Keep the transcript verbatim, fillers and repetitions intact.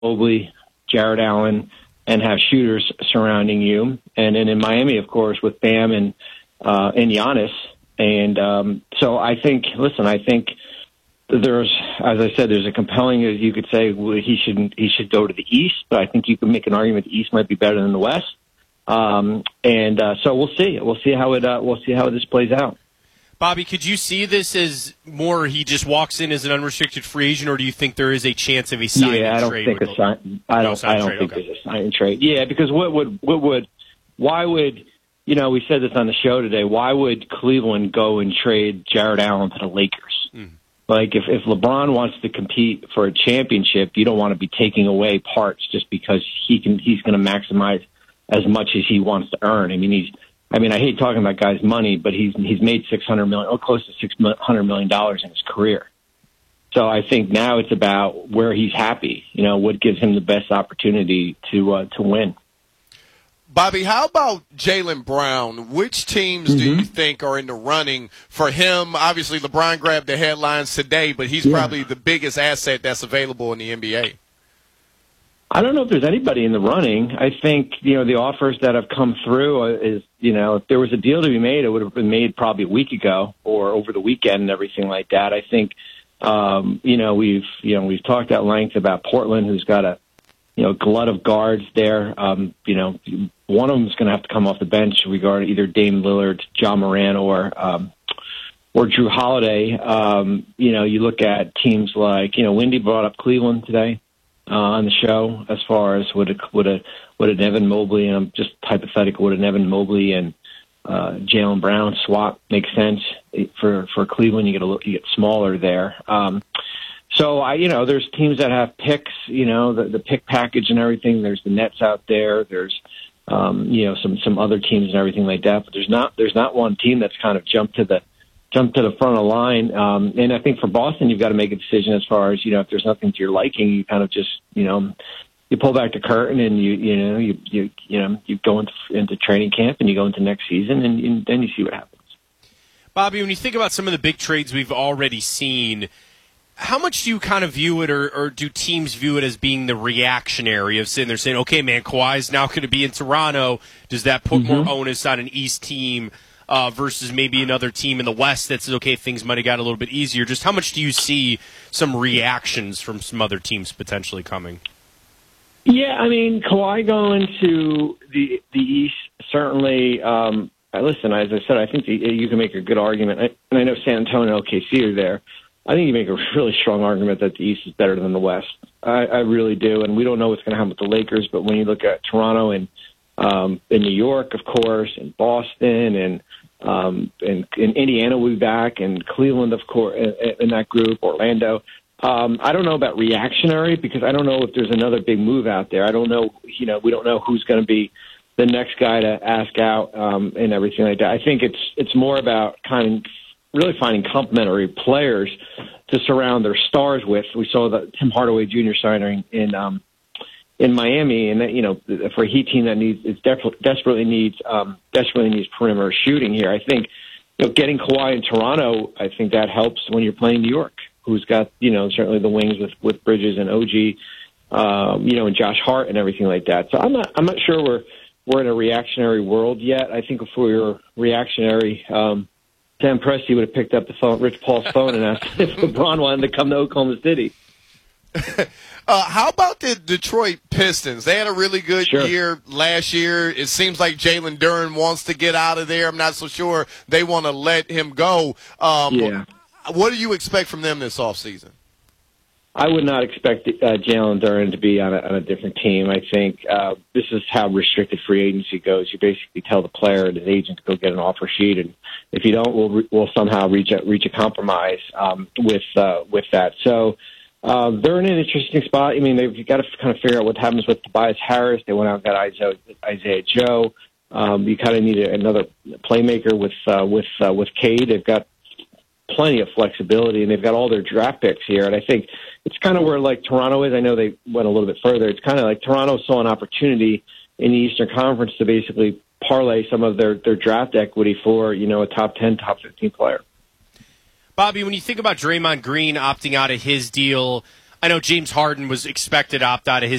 Mobley, Jared Allen, and have shooters surrounding you. And then in Miami, of course, with Bam and uh, and Giannis. And um, so I think, listen, I think there's, as I said, there's a compelling, as you could say, well, he shouldn't, he should go to the East. But I think you can make an argument the East might be better than the West. Um, and uh, so we'll see. We'll see how it. Uh, we'll see how this plays out. Bobby, could you see this as more he just walks in as an unrestricted free agent, or do you think there is a chance of a sign yeah, and I don't trade? think a sign. I don't. No, I don't trade, think okay. there's a sign and trade. Yeah, because what would what would why would you know? We said this on the show today. Why would Cleveland go and trade Jared Allen to the Lakers? Mm. Like if if LeBron wants to compete for a championship, you don't want to be taking away parts just because he can. He's going to maximize as much as he wants to earn. I mean, he's. I mean, I hate talking about guys' money, but he's he's made six hundred million, or close to six hundred million dollars in his career. So I think now it's about where he's happy. You know, what gives him the best opportunity to uh, to win. Bobby, how about Jaylen Brown? Which teams mm-hmm. do you think are in the running for him? Obviously, LeBron grabbed the headlines today, but he's yeah. probably the biggest asset that's available in the N B A. I don't know if there's anybody in the running. I think, you know, the offers that have come through is, you know, if there was a deal to be made, it would have been made probably a week ago or over the weekend and everything like that. I think, um, you know, we've, you know, we've talked at length about Portland, who's got a, you know, glut of guards there. Um, you know, one of them is going to have to come off the bench regarding either Dame Lillard, John Moran, or, um, or Drew Holiday. Um, you know, you look at teams like, you know, Wendy brought up Cleveland today. Uh, on the show, as far as would a would a would an Evan Mobley, and I'm just hypothetical, would an Evan Mobley and uh, Jaylen Brown swap make sense for for Cleveland? You get a little, you get smaller there. Um, so I, you know, there's teams that have picks, you know, the, the pick package and everything. There's the Nets out there. There's um, you know some some other teams and everything like that. But there's not there's not one team that's kind of jumped to the jump to the front of the line. Um, and I think for Boston, you've got to make a decision as far as, you know, if there's nothing to your liking, you kind of just, you know, you pull back the curtain and you, you know, you, you, you know, you go into, into training camp and you go into next season and, and then you see what happens. Bobby, when you think about some of the big trades we've already seen, how much do you kind of view it, or, or do teams view it as being the reactionary of sitting there saying, okay, man, Kawhi's now going to be in Toronto. Does that put mm-hmm. more onus on an East team? Uh, versus maybe another team in the West that says, okay, things might have got a little bit easier. Just how much do you see some reactions from some other teams potentially coming? Yeah, I mean, Kawhi going to the the East, certainly, um, listen, as I said, I think the, you can make a good argument. I, and I know San Antonio and O K C are there. I think you make a really strong argument that the East is better than the West. I, I really do. And we don't know what's going to happen with the Lakers, but when you look at Toronto and um, in New York, of course, and Boston, and Um, and, and Indiana will be back, and Cleveland, of course, in, in that group, Orlando. Um, I don't know about reactionary because I don't know if there's another big move out there. I don't know, you know, we don't know who's going to be the next guy to ask out um, and everything like that. I think it's it's more about kind of really finding complementary players to surround their stars with. We saw the Tim Hardaway Junior signing in um, in Miami, and that, you know, for a Heat team that needs, it desperately, desperately needs, um, desperately needs perimeter shooting here. I think, you know, getting Kawhi in Toronto, I think that helps when you're playing New York, who's got, you know, certainly the wings with, with Bridges and O G, um, you know, and Josh Hart and everything like that. So I'm not, I'm not sure we're, we're in a reactionary world yet. I think if we were reactionary, um, Sam Presti would have picked up the phone, Rich Paul's phone, and asked if LeBron wanted to come to Oklahoma City. Uh, how about the Detroit Pistons? They had a really good sure. year last year. It seems like Jalen Duren wants to get out of there. I'm not so sure they want to let him go. Um, yeah. What do you expect from them this offseason? I would not expect uh, Jalen Duren to be on a, on a different team. I think uh, this is how restricted free agency goes. You basically tell the player and his agent to go get an offer sheet, and if you don't, we'll, we'll somehow reach a, reach a compromise um, with uh, with that. So. Uh, they're in an interesting spot. I mean, they've got to kind of figure out what happens with Tobias Harris. They went out and got Isaiah, Isaiah Joe. Um, you kind of need a, another playmaker with uh, with uh, with Cade. They've got plenty of flexibility, and they've got all their draft picks here. And I think it's kind of where like Toronto is. I know they went a little bit further. It's kind of like Toronto saw an opportunity in the Eastern Conference to basically parlay some of their, their draft equity for, you know, a top ten, top fifteen player. Bobby, when you think about Draymond Green opting out of his deal, I know James Harden was expected to opt out of his